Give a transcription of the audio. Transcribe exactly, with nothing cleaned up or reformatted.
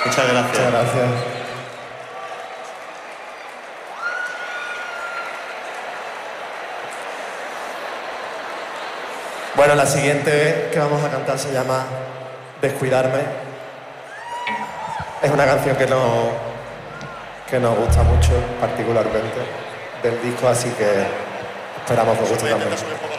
Muchas gracias. Muchas gracias. Bueno, la siguiente que vamos a cantar se llama Descuidarme. Es una canción que, no, que nos gusta mucho, particularmente, del disco, así que esperamos que os guste también.